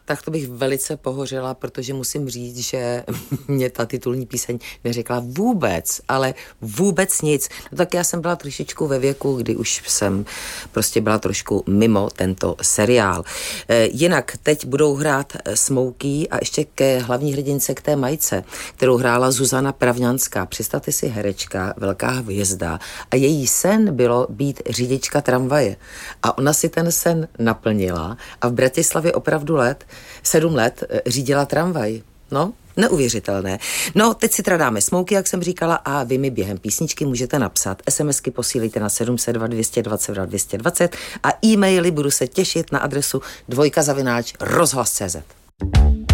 Tak to bych velice pohořela, protože musím říct, že mě ta titulní píseň neřekla vůbec, ale vůbec nic. No tak já jsem byla trošičku ve věku, kdy už jsem prostě byla trošku mimo tento seriál. Jinak teď budou hrát Smouky a ještě ke hlavní hrdince, k té Majce, kterou hrála Zuzana Pravňanská. Představte si, herečka, velká hvězda, a její sen bylo být řidička tramvaje. A ona si ten sen naplnila a v Bratislavě opravdu 7 let řídila tramvaj. No, neuvěřitelné. No, teď si teda dáme Smouky, jak jsem říkala, a vy mi během písničky můžete napsat. SMSky posílejte na 702 220 220 a e-maily budu se těšit na adresu dvojka@rozhlas.cz.